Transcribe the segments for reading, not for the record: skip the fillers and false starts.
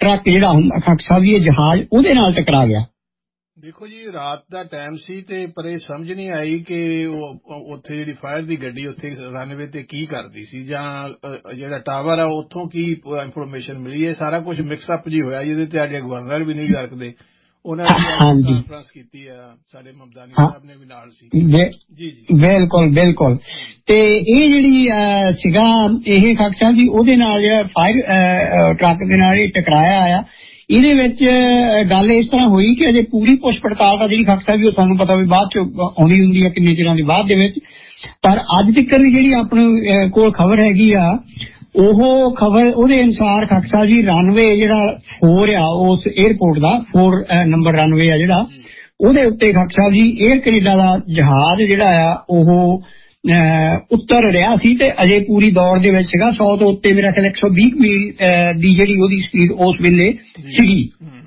Truck जिहड़ा हुंदा खाक साहब जी जहाज उहदे नाल टकरा गया। देखो जी रात का टाइम सी ते पर ਇਹ ਸਮਝ ਨਹੀਂ ਆਈ ਕਿ ਉਹ ਉੱਥੇ ਜਿਹੜੀ ਫਾਇਰ ਦੀ ਗੱਡੀ ਉੱਥੇ ਰਨਵੇ ਤੇ ਕੀ ਕਰਦੀ ਸੀ ਜਾਂ ਜਿਹੜਾ ਟਾਵਰ ਆ ਉੱਥੋਂ ਕੀ ਇਨਫੋਰਮੇਸ਼ਨ ਮਿਲੀ। ਇਹ ਸਾਰਾ ਕੁਝ ਮਿਕਸ ਅਪ ਜੀ ਹੋਇਆ ਜਿਹਦੇ ਤੇ ਸਾਡੇ ਗਵਰਨਰ ਵੀ ਨਹੀਂ ਰੱਖਦੇ ਉਹਨਾਂ ਨੇ ਕਾਨਫਰੰਸ ਕੀਤੀ ਆ ਸਾਡੇ ਮਮਦਾਨੀ ਸਾਹਿਬ ਨੇ ਵੀ ਨਾਲ ਸੀ। ਜੀ ਜੀ ਬਿਲਕੁਲ ਬਿਲਕੁਲ। ਤੇ ਇਹ ਜਿਹੜੀ ਸੀਗਾ ਇਹ ਖਾਕ ਸਾਹਿਬ ਜੀ ਉਹਦੇ ਨਾਲ ਜਿਹੜਾ ਫਾਇਰ ਟਰੱਕ ਦੇ ਨਾਲ ਇਹ ਟਕਰਾਇਆ ਆ ਇਹਦੇ ਵਿੱਚ ਗੱਲ ਇਸ ਤਰ੍ਹਾਂ ਹੋਈ ਕਿ ਅਜੇ ਪੂਰੀ ਪੁੱਛ ਪੜਤਾਲ ਦਾ ਜਿਹੜੀ ਖਾਕ ਸਾਹਿਬ ਜੀ ਉਹ ਸਾਨੂੰ ਪਤਾ ਵੀ ਬਾਅਦ ਚ ਆਉਂਦੀ ਹੁੰਦੀ ਹੈ ਕਿੰਨੇ ਚਿਰਾਂ ਦੇ ਬਾਅਦ ਦੇ ਵਿੱਚ। ਪਰ ਅੱਜ ਤੱਕ ਦੀ ਜਿਹੜੀ ਆਪਣੇ ਕੋਲ ਖਬਰ ਹੈਗੀ ਆ ਉਹ ਖਬਰ ਉਹਦੇ ਅਨੁਸਾਰ ਖਾਕ ਸਾਹਿਬ ਜੀ ਰਨਵੇ ਜਿਹੜਾ 4 ਆ ਉਸ 에ਅਰਪੋਰਟ ਦਾ 4 ਨੰਬਰ ਰਨਵੇ ਆ ਜਿਹੜਾ ਉਹਦੇ ਉੱਤੇ ਖਾਕ ਸਾਹਿਬ ਜੀ 에ਅਰ ਕੈਨੇਡਾ ਦਾ ਜਹਾਜ਼ ਜਿਹੜਾ ਆ ਉਹ ਉੱਤਰ ਰਿਹਾ ਸੀ ਤੇ ਅਜੇ ਪੂਰੀ ਦੌੜ ਦੇ ਵਿੱਚ ਸੀਗਾ 100 ਤੋਂ ਉੱਤੇ ਮੇਰਾ ਖਿਆਲ 120 ਮੀਲ ਦੀ ਜਿਹੜੀ ਉਹਦੀ ਸਪੀਡ ਉਸ ਵੇਲੇ ਸੀਗੀ।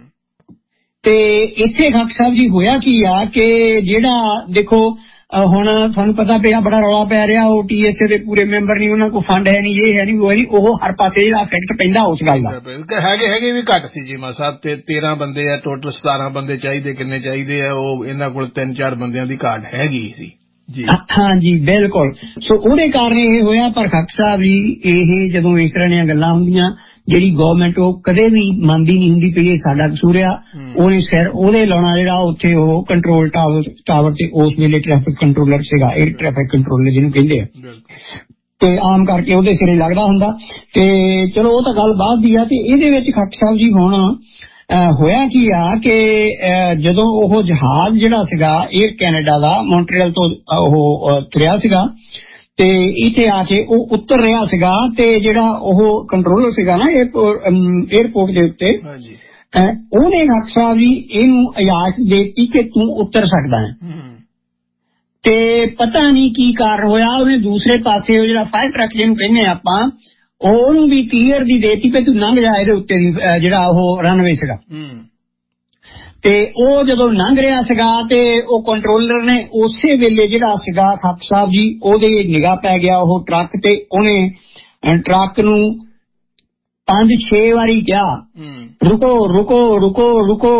ਤੇ ਇੱਥੇ ਖਾਕ ਸਾਹਿਬ ਜੀ ਹੋਇਆ ਕੀ ਆ ਕਿ ਜਿਹੜਾ ਦੇਖੋ ਹੁਣ ਤੁਹਾਨੂੰ ਪਤਾ ਪਿਆ ਬੜਾ ਰੌਲਾ ਪੈ ਰਿਹਾ ਉਹ TSA ਦੇ ਪੂਰੇ ਮੈਂਬਰ ਨਹੀਂ ਉਹਨਾਂ ਕੋਲ ਫੰਡ ਹੈ ਨਹੀਂ ਇਹ ਹੈ ਨਹੀਂ ਉਹ ਹੈ ਨਹੀਂ ਉਹ ਹਰ ਪਾਸੇ ਜਿਹੜਾ ਇਫੈਕਟ ਪੈਂਦਾ ਉਸ ਗੱਲ ਦਾ ਹੈਗੇ ਵੀ ਘੱਟ ਸੀ ਜੀ ਸਾਹਿਬ ਤੇ 13 ਬੰਦੇ ਆ ਟੋਟਲ 17 ਬੰਦੇ ਚਾਹੀਦੇ ਕਿੰਨੇ ਚਾਹੀਦੇ ਆ ਉਹ ਇਹਨਾਂ ਕੋਲ 3-4 ਬੰਦਿਆਂ ਦੀ ਘਾਟ ਹੈਗੀ ਸੀ ਜੀ। ਹਾਂ ਜੀ ਬਿਲਕੁਲ। ਸੋ ਉਹਦੇ ਕਾਰਨ ਇਹ ਹੋਇਆ ਪਰ ਖਾਕ ਸਾਹਿਬ ਜੀ ਇਹ ਜਦੋਂ ਇਸ ਤਰ੍ਹਾਂ ਦੀਆਂ ਗੱਲਾਂ ਹੁੰਦੀਆਂ ਜਿਹੜੀ ਗਵਰਨਮੈਂਟ ਉਹ ਕਦੇ ਵੀ ਮੰਨਦੀ ਨਹੀਂ ਹੁੰਦੀ ਪਈ ਇਹ ਸਾਡਾ ਕਸੂਰ ਆ ਉਹਨੇ ਸਿਰ ਉਹਦੇ ਲਾਉਣਾ ਜਿਹੜਾ ਉੱਥੇ ਉਹ ਕੰਟਰੋਲ ਟਾਵਰ ਤੇ ਉਸ ਵੇਲੇ ਟ੍ਰੈਫਿਕ ਕੰਟਰੋਲਰ ਸੀਗਾ 에ਅਰ ਟ੍ਰੈਫਿਕ ਕੰਟਰੋਲਰ ਜਿਹਨੂੰ ਕਹਿੰਦੇ ਆ ਤੇ ਆਮ ਕਰਕੇ ਉਹਦੇ ਸਿਰੇ ਲੱਗਦਾ ਹੁੰਦਾ। ਤੇ ਚਲੋ ਉਹ ਤਾਂ ਗੱਲ ਬਾਅਦ ਦੀ ਆ ਤੇ ਇਹਦੇ ਵਿੱਚ ਖਾਕ ਸਾਹਿਬ ਜੀ ਹੁਣ ਹੋਇਆ ਕੀ ਆ ਕਿ ਜਦੋਂ ਉਹ ਜਹਾਜ਼ ਜਿਹੜਾ ਸੀਗਾ 에ਅਰ ਕੈਨੇਡਾ ਦਾ ਮੌਂਟਰੀਅਲ ਤੋਂ ਉਹ ਤੁਰਿਆ ਸੀਗਾ ਤੇ ਇੱਥੇ ਆ ਕੇ ਉਹ ਉੱਤਰ ਰਿਹਾ ਸੀਗਾ ਤੇ ਜਿਹੜਾ ਉਹ ਕੰਟਰੋਲਰ ਸੀਗਾ ਨਾ 에ਅਰਪੋਰਟ ਦੇ ਉੱਤੇ ਉਹਨੇ ਖਾਕ ਸਾਹਿਬ ਜੀ ਇਹਨੂੰ ਇਜਾਜ਼ਤ ਦੇ ਦਿੱਤੀ ਕਿ ਤੂੰ ਉੱਤਰ ਸਕਦਾ ਹੈ। ਤੇ ਪਤਾ ਨਹੀਂ ਕੀ ਕਾਰਨ ਹੋਇਆ ਉਹਨੇ ਦੂਸਰੇ ਪਾਸੇ ਉਹ ਜਿਹੜਾ ਫਾਇਰ ਟਰੱਕ ਜਿਹਨੂੰ ਕਹਿੰਦੇ ਆਪਾਂ ਉਹਨੂੰ ਵੀ ਕਲੀਅਰ ਦੀ ਦੇਤੀ ਕਿ ਤੂੰ ਲੰਘ ਜਾ ਇਹਦੇ ਉੱਤੇ ਜਿਹੜਾ ਉਹ ਰਨਵੇ ਸੀਗਾ। ਤੇ ਉਹ ਜਦੋਂ ਲੰਘ ਰਿਹਾ ਸੀਗਾ ਤੇ ਉਹ ਕੰਟਰੋਲਰ ਨੇ ਉਸੇ ਵੇਲੇ ਜਿਹੜਾ ਸੀਗਾ ਖਾਕ ਸਾਹਿਬ ਜੀ ਉਹਦੇ ਨਿਗਾਹ ਪੈ ਗਿਆ ਉਹ ਟਰੱਕ ਤੇ ਉਹਨੇ ਟਰੱਕ ਨੂੰ 5-6 ਵਾਰੀ ਕਿਹਾ ਰੁਕੋ ਰੁਕੋ ਰੁਕੋ ਰੁਕੋ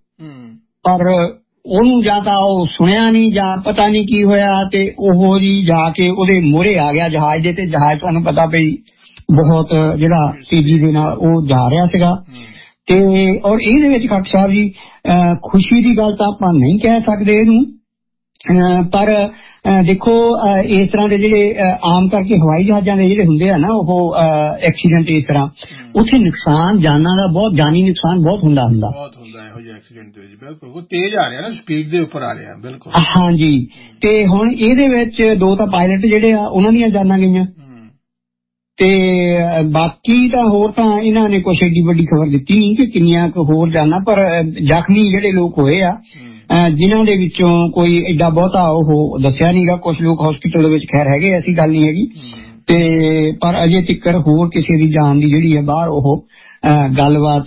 ਪਰ ਉਹਨੂੰ ਜਾਂ ਤਾਂ ਉਹ ਸੁਣਿਆ ਨਹੀਂ ਜਾਂ ਪਤਾ ਨਹੀਂ ਕੀ ਹੋਇਆ ਤੇ ਉਹ ਜੀ ਜਾ ਕੇ ਉਹਦੇ ਮੂਹਰੇ ਆ ਗਿਆ ਜਹਾਜ਼ ਦੇ ਤੇ ਜਹਾਜ਼ ਤੁਹਾਨੂੰ ਪਤਾ ਪਈ ਬਹੁਤ ਜਿਹੜਾ ਤੇਜ਼ੀ ਦੇ ਨਾਲ ਉਹ ਜਾ ਰਿਹਾ ਸੀਗਾ। ਤੇ ਔਰ ਇਹਦੇ ਵਿੱਚ ਖਾਕ ਸਾਹਿਬ ਜੀ ਖੁਸ਼ੀ ਦੀ ਗੱਲ ਤਾਂ ਆਪਾਂ ਨਹੀਂ ਕਹਿ ਸਕਦੇ ਇਹਨੂੰ ਪਰ ਦੇਖੋ ਇਸ ਤਰ੍ਹਾਂ ਦੇ ਜਿਹੜੇ ਆਮ ਕਰਕੇ ਹਵਾਈ ਜਹਾਜ਼ਾਂ ਦੇ ਜਿਹੜੇ ਹੁੰਦੇ ਆ ਨਾ ਉਹ ਐਕਸੀਡੈਂਟ ਇਸ ਤਰ੍ਹਾਂ ਉੱਥੇ ਨੁਕਸਾਨ ਜਾਨਾਂ ਦਾ ਬਹੁਤ ਜਾਨੀ ਨੁਕਸਾਨ ਬਹੁਤ ਹੁੰਦਾ ਇਹੋ ਜਿਹੇ ਐਕਸੀਡੈਂਟ ਦੇ ਵਿੱਚ ਬਿਲਕੁਲ ਉਹ ਤੇਜ਼ ਆ ਰਿਹਾ ਨਾ ਸਪੀਡ ਦੇ ਉੱਪਰ ਆ ਰਿਹਾ ਬਿਲਕੁਲ। ਹਾਂਜੀ ਤੇ ਹੁਣ ਇਹਦੇ ਵਿੱਚ 2 ਤਾਂ ਪਾਇਲਟ ਜਿਹੜੇ ਆ ਉਹਨਾਂ ਦੀਆਂ ਜਾਨਾਂ ਗਈਆਂ ਤੇ ਬਾਕੀ ਤਾਂ ਹੋਰ ਤਾਂ ਇਹਨਾਂ ਨੇ ਕੁਛ ਏਡੀ ਵੱਡੀ ਖਬਰ ਦਿੱਤੀ ਨਹੀਂ ਕਿ ਕਿੰਨੀਆਂ ਕੁ ਹੋਰ ਜਾਨਾਂ ਪਰ ਜ਼ਖਮੀ ਜਿਹੜੇ ਲੋਕ ਹੋਏ ਆ ਜਿਨ੍ਹਾਂ ਦੇ ਵਿੱਚੋਂ ਕੋਈ ਏਡਾ ਬਹੁਤਾ ਉਹ ਦੱਸਿਆ ਨਹੀਂਗਾ ਕੁਛ ਲੋਕ ਹਸਪੀਟਲ ਦੇ ਵਿੱਚ ਖੈਰ ਹੈਗੇ ਐਸੀ ਗੱਲ ਨਹੀਂ ਹੈਗੀ ਤੇ ਪਰ ਅਜੇ ਤੱਕ ਹੋਰ ਕਿਸੇ ਦੀ ਜਾਨ ਦੀ ਜਿਹੜੀ ਹੈ ਬਾਹਰ ਉਹ ਗੱਲਬਾਤ।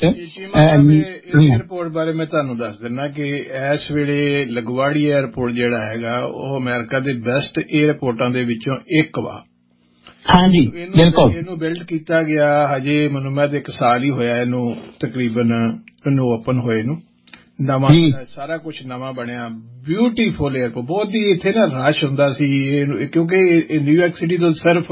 ਏਅਰਪੋਰਟ ਬਾਰੇ ਮੈਂ ਤੁਹਾਨੂੰ ਦੱਸ ਦਿੰਦਾ ਕਿ ਇਸ ਵੇਲੇ ਲਗਵਾੜੀ ਏਅਰਪੋਰਟ ਜਿਹੜਾ ਹੈਗਾ ਉਹ ਅਮਰੀਕਾ ਦੇ ਬੈਸਟ ਏਅਰਪੋਰਟਾਂ ਦੇ ਵਿੱਚੋਂ ਇੱਕ ਵਾ। ਹਾਂਜੀ ਬਿਲਕੁਲ। ਇਹਨੂੰ ਬਿਲਡ ਕੀਤਾ ਗਿਆ ਹਜੇ ਮੈਨੂੰ ਮੈਂ 1 ਸਾਲ ਹੀ ਹੋਇਆ ਇਹਨੂੰ ਤਕਰੀਬਨ ਇਹਨੂੰ ਓਪਨ ਹੋਏ ਨੂੰ ਨਵਾਂ ਸਾਰਾ ਕੁਝ ਨਵਾਂ ਬਣਿਆ ਬਿਊਟੀਫੁਲ ਏਅਰਪੋਰਟ ਬਹੁਤ ਹੀ ਇੱਥੇ ਨਾ ਰਸ਼ ਹੁੰਦਾ ਸੀ ਕਿਉਂਕਿ ਨਿਊਯਾਰਕ ਸਿਟੀ ਤੋਂ ਸਿਰਫ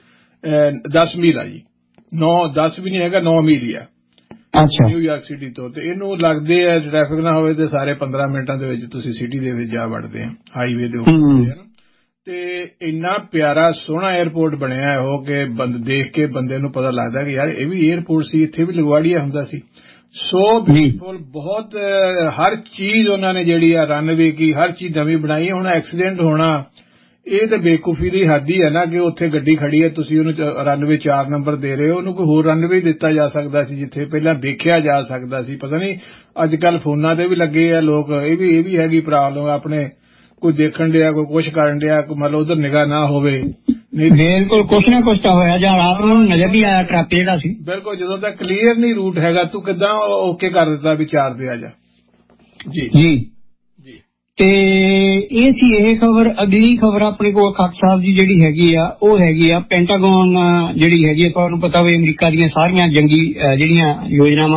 10 ਮੀਲ ਆ ਜੀ 10 ਵੀ ਨਹੀਂ ਹੈਗਾ 9 ਮੀਲ ਹੀ ਆ ਨਿਊਯਾਰਕ ਸਿਟੀ ਤੋਂ ਤੇ ਇਹਨੂੰ ਲੱਗਦੇ ਆ ਟ੍ਰੈਫਿਕ ਨਾ ਹੋਵੇ ਤੇ ਸਾਰੇ 15 ਮਿੰਟਾਂ ਦੇ ਵਿੱਚ ਤੁਸੀਂ ਸਿਟੀ ਦੇ ਵਿੱਚ ਜਾ ਵੜਦੇ ਆ ਹਾਈਵੇ ਦੇ ਉੱਪਰ ਤੇ ਇੰਨਾ ਪਿਆਰਾ ਸੋਹਣਾ ਏਅਰਪੋਰਟ ਬਣਿਆ ਉਹ ਕਿ ਦੇਖ ਕੇ ਬੰਦੇ ਨੂੰ ਪਤਾ ਲੱਗਦਾ ਕਿ ਯਾਰ ਇਹ ਵੀ ਏਅਰਪੋਰਟ ਸੀ ਇੱਥੇ ਵੀ ਲਗਵਾੜੀਆ ਹੁੰਦਾ ਸੀ। ਸੋ ਬਿਊਟੀਫੁਲ ਬਹੁਤ ਹਰ ਚੀਜ਼ ਉਹਨਾਂ ਨੇ ਜਿਹੜੀ ਆ ਰਨਵੇ ਕੀ ਹਰ ਚੀਜ਼ ਨਵੀਂ ਬਣਾਈ। ਹੁਣ ਐਕਸੀਡੈਂਟ ਹੋਣਾ ਇਹ ਤਾਂ ਬੇਵਕੂਫੀ ਦੀ ਹੱਦ ਹੀ ਹੈ ਨਾ ਕਿ ਉੱਥੇ ਗੱਡੀ ਖੜੀ ਹੈ ਤੁਸੀਂ ਉਹਨੂੰ ਰਨਵੇ 4 ਨੰਬਰ ਦੇ ਰਹੇ ਹੋ ਉਹਨੂੰ ਕੋਈ ਹੋਰ ਰਨਵੇ ਦਿੱਤਾ ਜਾ ਸਕਦਾ ਸੀ ਜਿੱਥੇ ਪਹਿਲਾਂ ਦੇਖਿਆ ਜਾ ਸਕਦਾ ਸੀ। ਪਤਾ ਨਹੀਂ ਅੱਜ ਕੱਲ ਫੋਨਾਂ ਤੇ ਵੀ ਲੱਗੇ ਆ ਲੋਕ ਇਹ ਵੀ ਹੈਗੀ ਪ੍ਰੋਬਲਮ ਆਪਣੇ ਕੋਈ ਦੇਖਣ ਡਿਆ ਕੋਈ ਕੁਛ ਕਰਨ ਡਿਆ ਕੋਈ ਮਤਲਬ ਉਧਰ ਨਿਗਾਹ ਨਾ ਹੋਵੇ ਨਹੀਂ ਬਿਲਕੁਲ ਕੁਛ ਨਾ ਕੁਛ ਤਾਂ ਹੋਇਆ ਜਾਂ ਰਾਤ ਨੂੰ ਨਜ਼ਰ ਨਹੀਂ ਆਇਆ ਟਰੱਕ ਜਿਹੜਾ ਸੀ ਬਿਲਕੁਲ ਜਦੋਂ ਤੱਕ ਕਲੀਅਰ ਨਹੀਂ ਰੂਟ ਹੈਗਾ ਤੂੰ ਕਿੱਦਾਂ ਓਕੇ ਕਰ ਦਿੱਤਾ ਵੀ 4 ਤੇ ਆ ਜਾ ਜੀ ਜੀ ਜੀ। ਤੇ ਇਹ ਸੀ ਇਹ ਖਬਰ। ਅਗਲੀ ਖਬਰ ਆਪਣੇ ਕੋਲ ਖਾਕ ਸਾਹਿਬ ਜੀ ਜਿਹੜੀ ਹੈਗੀ ਆ ਉਹ ਹੈਗੀ ਆ ਪੈਂਟਾਗਨ ਜਿਹੜੀ ਹੈਗੀ ਆ ਤੁਹਾਨੂੰ ਪਤਾ ਵੀ ਅਮਰੀਕਾ ਦੀਆਂ ਸਾਰੀਆਂ ਜੰਗੀ ਜਿਹੜੀਆਂ ਯੋਜਨਾਵਾਂ